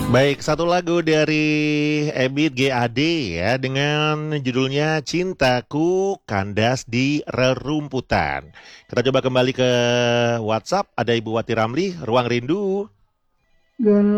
Baik, satu lagu dari Ebit GAD ya dengan judulnya Cintaku Kandas di Rerumputan. Kita coba kembali ke WhatsApp, ada Ibu Wati Ramli, Ruang Rindu.